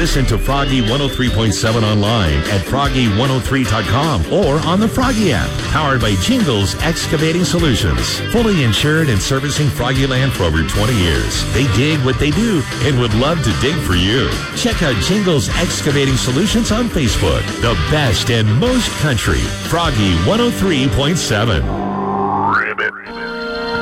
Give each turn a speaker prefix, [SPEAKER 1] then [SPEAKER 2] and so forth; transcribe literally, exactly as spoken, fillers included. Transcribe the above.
[SPEAKER 1] Listen to Froggy one oh three point seven online at froggy one oh three dot com or on the Froggy app, powered by Jingles Excavating Solutions. Fully insured and servicing Froggyland for over twenty years. They dig what they do and would love to dig for you. Check out Jingles Excavating Solutions on Facebook. The best and most country. Froggy one oh three point seven. Ribbit.